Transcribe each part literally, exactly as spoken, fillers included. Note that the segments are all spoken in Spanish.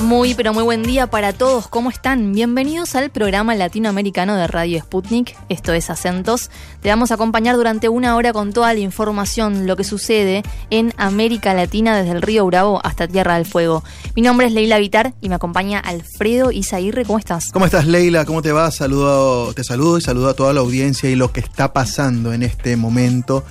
Muy, pero muy buen día para todos. ¿Cómo están? Bienvenidos al programa latinoamericano de Radio Sputnik. Esto es Acentos. Te vamos a acompañar durante una hora con toda la información, lo que sucede en América Latina desde el Río Bravo hasta Tierra del Fuego. Mi nombre es Leila Vitar y me acompaña Alfredo Izaguirre. ¿Cómo estás? ¿Cómo estás, Leila? ¿Cómo te va? Saludo, te saludo y saludo a toda la audiencia y lo que está pasando en este momento,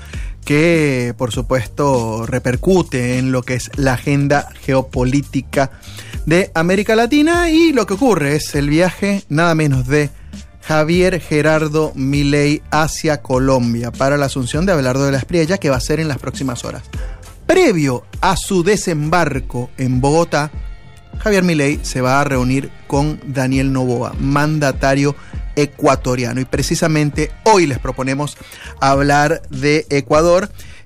que por supuesto repercute en lo que es la agenda geopolítica de América Latina. Y lo que ocurre es el viaje nada menos de Javier Gerardo Milei hacia Colombia para la asunción de Abelardo de la Espriella, que va a ser en las próximas horas. Previo a su desembarco en Bogotá, Javier Milei se va a reunir con Daniel Noboa, mandatario ecuatoriano, y precisamente hoy les proponemos hablar de Ecuador,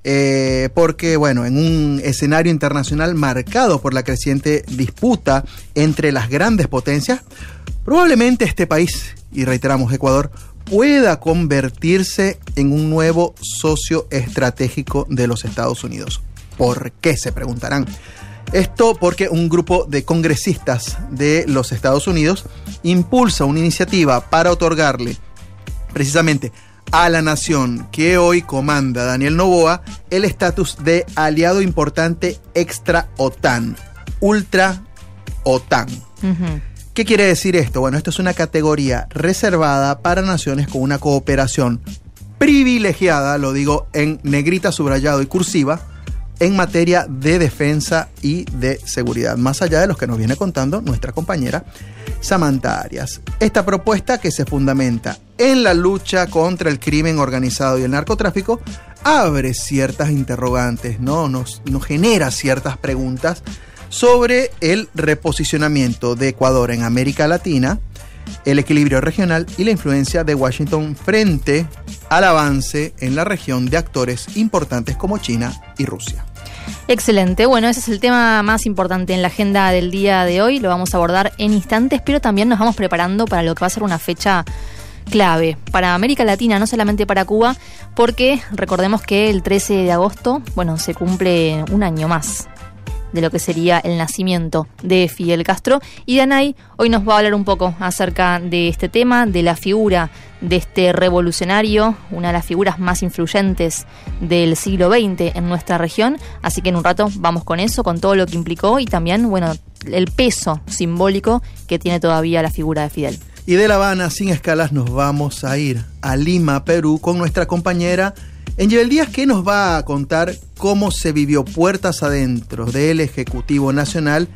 eh, porque bueno, en un escenario internacional marcado por la creciente disputa entre las grandes potencias, probablemente este país, y reiteramos Ecuador, pueda convertirse en un nuevo socio estratégico de los Estados Unidos. ¿Por qué?, se preguntarán. Esto porque un grupo de congresistas de los Estados Unidos impulsa una iniciativa para otorgarle precisamente a la nación que hoy comanda Daniel Noboa el estatus de aliado importante extra OTAN, ultra OTAN. Uh-huh. ¿Qué quiere decir esto? Bueno, esto es una categoría reservada para naciones con una cooperación privilegiada, lo digo en negrita, subrayado y cursiva, en materia de defensa y de seguridad, más allá de los que nos viene contando nuestra compañera Samantha Arias. Esta propuesta, que se fundamenta en la lucha contra el crimen organizado y el narcotráfico, abre ciertas interrogantes, ¿no? Nos, nos genera ciertas preguntas sobre el reposicionamiento de Ecuador en América Latina, el equilibrio regional y la influencia de Washington frente al avance en la región de actores importantes como China y Rusia. Excelente, bueno, ese es el tema más importante en la agenda del día de hoy, lo vamos a abordar en instantes, pero también nos vamos preparando para lo que va a ser una fecha clave para América Latina, no solamente para Cuba, porque recordemos que el trece de agosto, bueno, se cumple un año más de lo que sería el nacimiento de Fidel Castro, y Danay hoy nos va a hablar un poco acerca de este tema, de la figura de este revolucionario, una de las figuras más influyentes del siglo veinte en nuestra región, así que en un rato vamos con eso, con todo lo que implicó y también, bueno, el peso simbólico que tiene todavía la figura de Fidel. Y de La Habana, sin escalas, nos vamos a ir a Lima, Perú, con nuestra compañera Angel Díaz, que nos va a contar cómo se vivió puertas adentro del Ejecutivo Nacional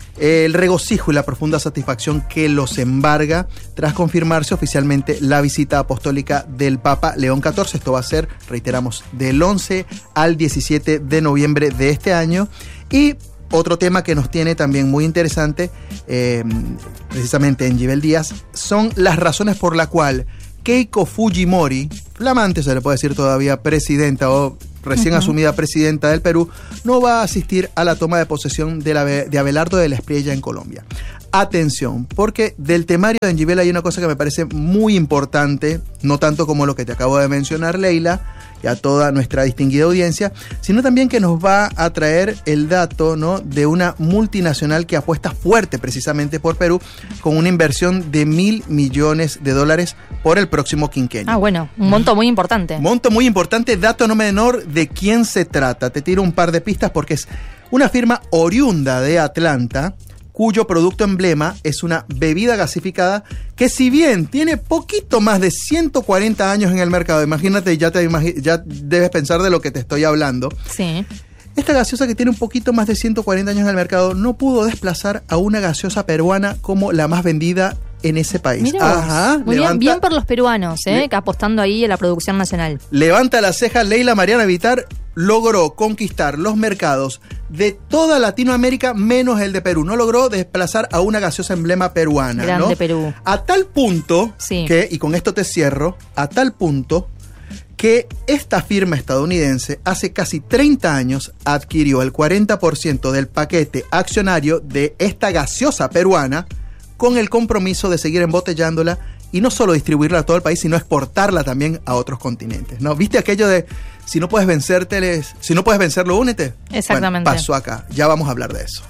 el regocijo y la profunda satisfacción que los embarga tras confirmarse oficialmente la visita apostólica del Papa León catorce. Esto va a ser, reiteramos, del once al diecisiete de noviembre de este año. Y otro tema que nos tiene también muy interesante, eh, precisamente en Angel Díaz, son las razones por la cual Keiko Fujimori, flamante se le puede decir todavía presidenta o recién uh-huh. asumida presidenta del Perú, no va a asistir a la toma de posesión de, la, de Abelardo de la Espriella en Colombia. Atención, porque del temario de Angibel hay una cosa que me parece muy importante, no tanto como lo que te acabo de mencionar, Leila, y a toda nuestra distinguida audiencia, sino también que nos va a traer el dato, ¿no?, de una multinacional que apuesta fuerte precisamente por Perú, con una inversión de mil millones de dólares por el próximo quinquenio. Ah, bueno, un monto muy importante. Monto muy importante, dato no menor de quién se trata. Te tiro un par de pistas porque es una firma oriunda de Atlanta, cuyo producto emblema es una bebida gasificada que, si bien tiene poquito más de ciento cuarenta años en el mercado, imagínate, ya, te imagi- ya debes pensar de lo que te estoy hablando. Sí. Esta gaseosa, que tiene un poquito más de ciento cuarenta años en el mercado, no pudo desplazar a una gaseosa peruana como la más vendida en ese país. Mirá, Ajá, muy levanta, bien, bien por los peruanos, ¿eh? Le, apostando ahí a la producción nacional. Levanta la ceja. Leila Mariana Vitar logró conquistar los mercados de toda Latinoamérica menos el de Perú. No logró desplazar a una gaseosa emblema peruana. Grande, ¿no? Perú. A tal punto sí. que, y con esto te cierro, a tal punto que esta firma estadounidense hace casi treinta años adquirió el cuarenta por ciento del paquete accionario de esta gaseosa peruana, con el compromiso de seguir embotellándola y no solo distribuirla a todo el país, sino exportarla también a otros continentes, ¿no? ¿Viste aquello de si no puedes vencerte, si no puedes vencerlo, únete? Exactamente. Bueno, pasó acá. Ya vamos a hablar de eso.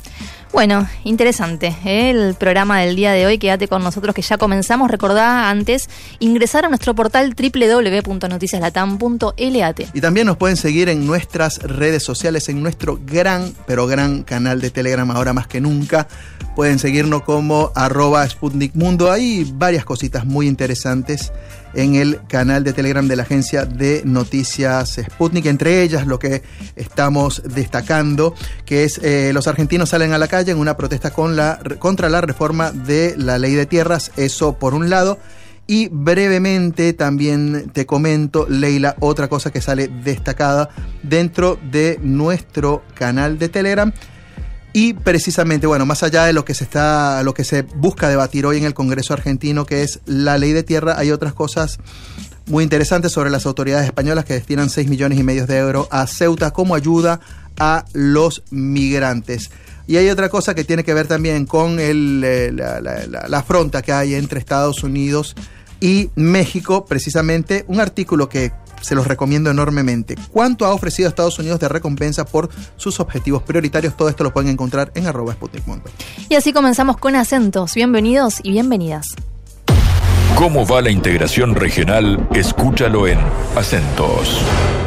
Bueno, interesante, ¿eh? El programa del día de hoy. Quédate con nosotros que ya comenzamos. Recordá antes ingresar a nuestro portal doble u doble u doble u punto noticias latam punto lat. Y también nos pueden seguir en nuestras redes sociales, en nuestro gran, pero gran canal de Telegram, ahora más que nunca. Pueden seguirnos como arroba Sputnik Mundo. Hay varias cositas muy interesantes en el canal de Telegram de la agencia de noticias Sputnik, entre ellas lo que estamos destacando, que es eh, los argentinos salen a la calle en una protesta con la, contra la reforma de la ley de tierras, eso por un lado. Y brevemente también te comento, Leila, otra cosa que sale destacada dentro de nuestro canal de Telegram. Y precisamente, bueno, más allá de lo que se está, lo que se busca debatir hoy en el Congreso argentino, que es la ley de tierra, hay otras cosas muy interesantes sobre las autoridades españolas que destinan seis millones y medio de euros a Ceuta como ayuda a los migrantes. Y hay otra cosa que tiene que ver también con el, la, la, la, la afronta que hay entre Estados Unidos y México, precisamente un artículo que se los recomiendo enormemente. ¿Cuánto ha ofrecido Estados Unidos de recompensa por sus objetivos prioritarios? Todo esto lo pueden encontrar en arroba Sputnik Mundo. Y así comenzamos con Acentos. Bienvenidos y bienvenidas. ¿Cómo va la integración regional? Escúchalo en Acentos.